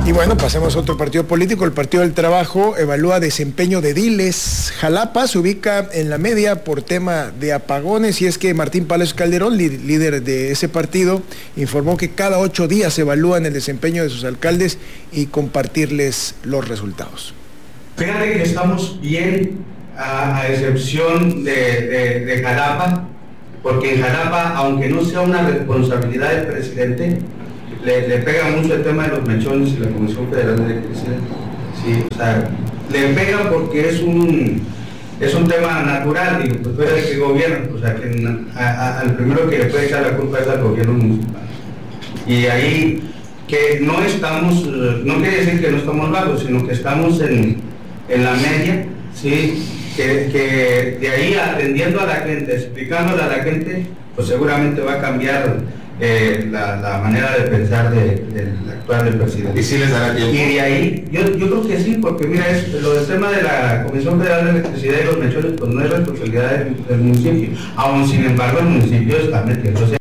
Y bueno, pasemos a otro partido político. El Partido del Trabajo evalúa desempeño de ediles. Jalapa se ubica en la media por tema de apagones, y es que Martín Palacios Calderón, líder de ese partido, informó que cada 8 días se evalúan el desempeño de sus alcaldes y compartirles los resultados. Fíjate que estamos bien, a excepción de Jalapa, porque en Jalapa, aunque no sea una responsabilidad del presidente, le pega mucho el tema de los mechones y la Comisión Federal de Electricidad. Sí, o sea, le pega porque es un tema natural, digo, pues fuera de que gobierno, o sea, que al primero que le puede echar la culpa es al gobierno municipal. Y ahí, que no estamos, no quiere decir que no estamos bajos, sino que estamos en la media, ¿sí? Que de ahí, atendiendo a la gente, explicándole a la gente, pues seguramente va a cambiar la manera de pensar del actual presidente. ¿Y si les dará tiempo? Y de ahí, yo creo que sí, porque mira, lo del tema de la Comisión Federal de Electricidad y los mechones, pues no es responsabilidad del municipio, aún sin embargo el municipio está metiéndose